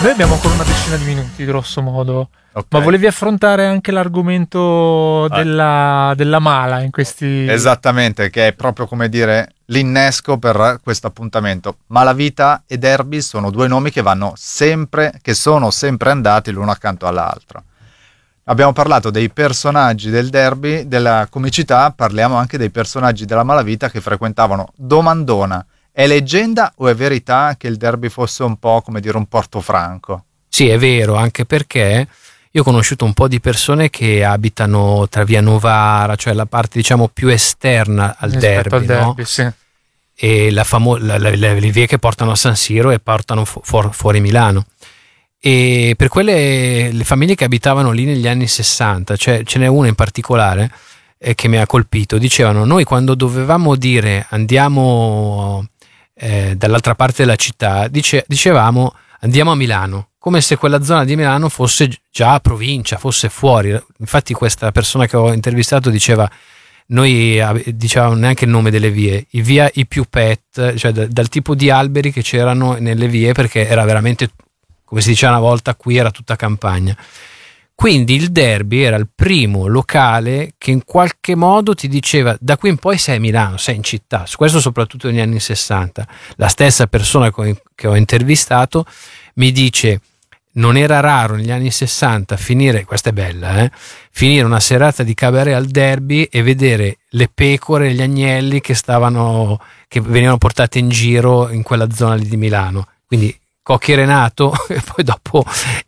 Noi abbiamo ancora una decina di minuti, grosso modo. Okay. Ma volevi affrontare anche l'argomento della mala in questi... Esattamente, che è proprio, come dire, l'innesco per questo appuntamento. Malavita e derby sono due nomi che sono sempre andati l'uno accanto all'altro. Abbiamo parlato dei personaggi del derby, della comicità, parliamo anche dei personaggi della malavita che frequentavano. Domandona: è leggenda o è verità che il derby fosse un po', come dire, un Portofranco? Sì, è vero, anche perché io ho conosciuto un po' di persone che abitano tra via Novara, cioè la parte diciamo più esterna al rispetto derby, al no? derby, sì. E le vie che portano a San Siro e portano fuori Milano. E per quelle le famiglie che abitavano lì negli anni 60, cioè ce n'è una in particolare che mi ha colpito, dicevano: noi quando dovevamo dire andiamo dall'altra parte della città, dicevamo andiamo a Milano, come se quella zona di Milano fosse già provincia, fosse fuori. Infatti questa persona che ho intervistato diceva: noi dicevamo neanche il nome delle vie, i più pet, cioè dal tipo di alberi che c'erano nelle vie, perché era veramente, come si diceva una volta, qui era tutta campagna. Quindi il derby era il primo locale che in qualche modo ti diceva: da qui in poi sei a Milano, sei in città. Questo soprattutto negli anni 60. La stessa persona che ho intervistato mi dice: non era raro negli anni 60 finire, questa è bella, finire una serata di cabaret al derby e vedere le pecore e gli agnelli che venivano portate in giro in quella zona lì di Milano. Quindi Cocchi e Renato e poi dopo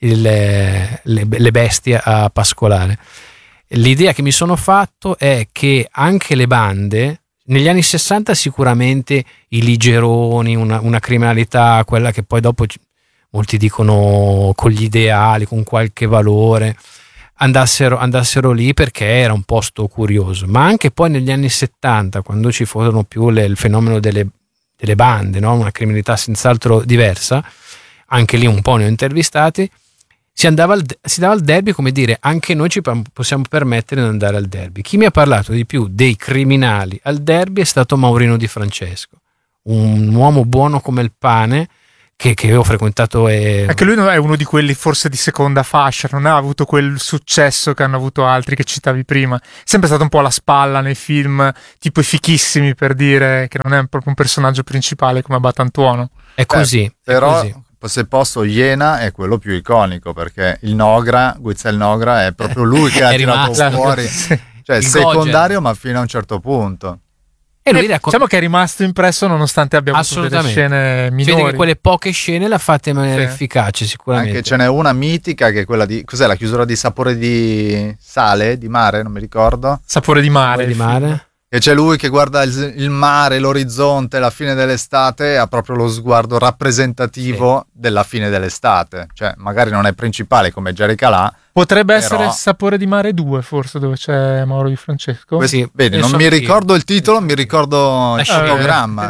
le bestie a pascolare. L'idea che mi sono fatto è che anche le bande negli anni 60, sicuramente i ligeroni, una criminalità, quella che poi dopo molti dicono con gli ideali, con qualche valore, andassero lì perché era un posto curioso. Ma anche poi negli anni 70, quando ci furono più il fenomeno delle bande, no? Una criminalità senz'altro diversa, anche lì un po' ne ho intervistati, si dava al derby, come dire, anche noi ci possiamo permettere di andare al derby. Chi mi ha parlato di più dei criminali al derby è stato Maurino Di Francesco, un uomo buono come il pane, che ho frequentato. Anche lui non è uno di quelli forse di seconda fascia, non ha avuto quel successo che hanno avuto altri che citavi prima. È sempre stato un po' alla spalla nei film, tipo I Fichissimi, per dire, che non è proprio un personaggio principale come Batantuono. È così. Però, è così. Se posso, Iena è quello più iconico, perché il Nogra, Guizel Nogra, è proprio lui che ha tirato fuori, cioè secondario, ma fino a un certo punto. E lui diciamo che è rimasto impresso nonostante abbia avuto delle scene minori. Vedi che quelle poche scene l'ha fatte in maniera efficace, sicuramente. Anche ce n'è una mitica che è quella di, cos'è, la chiusura di Sapore di Sale, di Mare, non mi ricordo. Sapore di Mare. E c'è lui che guarda il mare, l'orizzonte, la fine dell'estate, e ha proprio lo sguardo rappresentativo della fine dell'estate. Cioè, magari non è principale come Jerry Calà. Potrebbe essere il Sapore di Mare 2, forse, dove c'è Mauro Di Francesco. Sì, vedi, non mi ricordo il titolo, mi ricordo il fotogramma.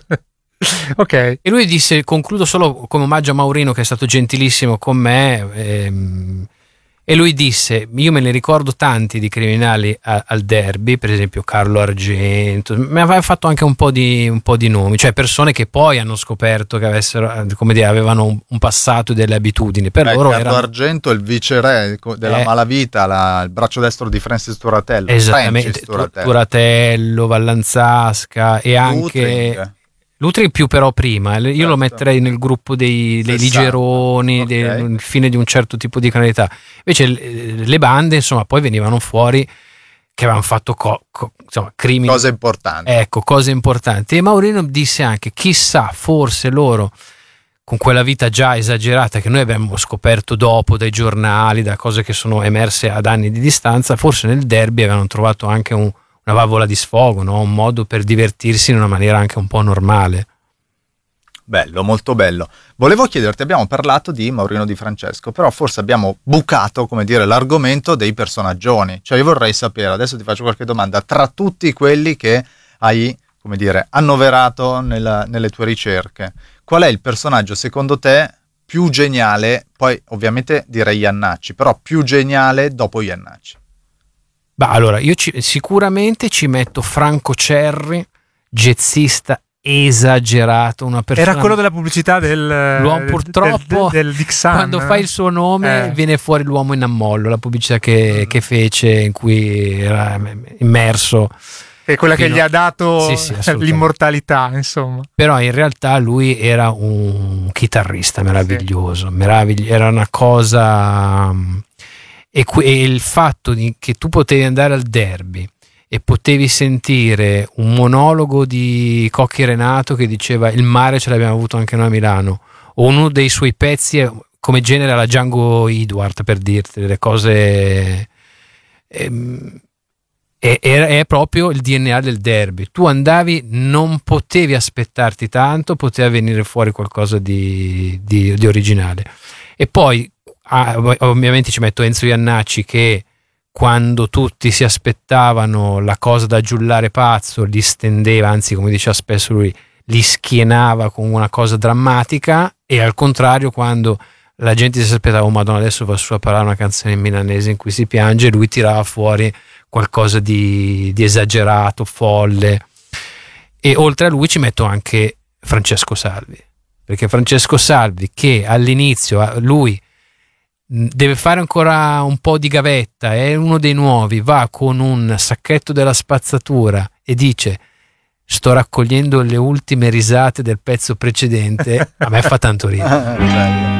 Ok. E lui disse: concludo solo come omaggio a Maurino, che è stato gentilissimo con me. E lui disse: io me ne ricordo tanti di criminali al derby, per esempio Carlo Argento, mi aveva fatto anche un po' di nomi, cioè persone che poi hanno scoperto che avevano un passato e delle abitudini. Per loro Carlo Argento, il viceré della malavita, il braccio destro di Francis Turatello. Esattamente, Turatello, Vallanzasca e anche Lutri più però prima, io lo metterei nel gruppo dei ligeroni, il fine di un certo tipo di criminalità. Invece le bande, insomma, poi venivano fuori che avevano fatto crimini. Cose importanti. Ecco, cose importanti. E Maurino disse anche: chissà, forse loro, con quella vita già esagerata che noi abbiamo scoperto dopo dai giornali, da cose che sono emerse ad anni di distanza, forse nel derby avevano trovato anche una valvola di sfogo, no? Un modo per divertirsi in una maniera anche un po' normale. Bello, molto bello. Volevo chiederti, abbiamo parlato di Maurino Di Francesco, però forse abbiamo bucato, come dire, l'argomento dei personaggioni. Cioè io vorrei sapere, adesso ti faccio qualche domanda, tra tutti quelli che hai, come dire, annoverato nelle tue ricerche, qual è il personaggio secondo te più geniale? Poi ovviamente direi Iannacci, però più geniale dopo Iannacci. Allora, io sicuramente ci metto Franco Cerri, jazzista esagerato, una persona. Era quello della pubblicità l'uomo purtroppo del Dixon, quando fai il suo nome viene fuori l'uomo in ammollo, la pubblicità che fece in cui era immerso. È quella che gli ha dato sì, l'immortalità, insomma. Però in realtà lui era un chitarrista meraviglioso, era una cosa. E il fatto che tu potevi andare al Derby e potevi sentire un monologo di Cocchi Renato che diceva il mare ce l'abbiamo avuto anche noi a Milano, o uno dei suoi pezzi come genere alla Django Edward, per dirti delle cose, è proprio il DNA del Derby. Tu andavi, non potevi aspettarti tanto, poteva venire fuori qualcosa di originale. E poi ovviamente ci metto Enzo Iannacci, che quando tutti si aspettavano la cosa da giullare pazzo li stendeva, anzi come diceva spesso lui, li schienava con una cosa drammatica, e al contrario quando la gente si aspettava, oh Madonna, adesso va su a parlare una canzone in milanese in cui si piange, lui tirava fuori qualcosa di esagerato, folle. E oltre a lui ci metto anche Francesco Salvi, perché Francesco Salvi, che all'inizio lui deve fare ancora un po' di gavetta, è uno dei nuovi, va con un sacchetto della spazzatura e dice sto raccogliendo le ultime risate del pezzo precedente, a me fa tanto ridere.